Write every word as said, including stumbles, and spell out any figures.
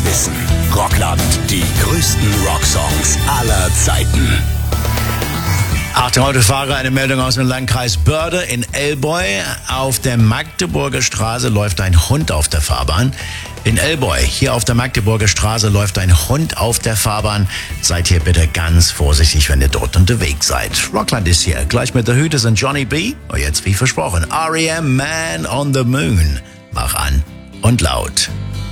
Wissen. Rockland, die größten Rocksongs aller Zeiten. Achtung, Autofahrer, eine Meldung aus dem Landkreis Börde in Elboy. Auf der Magdeburger Straße läuft ein Hund auf der Fahrbahn. In Elboy, hier auf der Magdeburger Straße, läuft ein Hund auf der Fahrbahn. Seid hier bitte ganz vorsichtig, wenn ihr dort unterwegs seid. Rockland ist hier. Gleich mit der Hüte sind Johnny B. Und jetzt, wie versprochen, R E M Man on the Moon. Mach an und laut.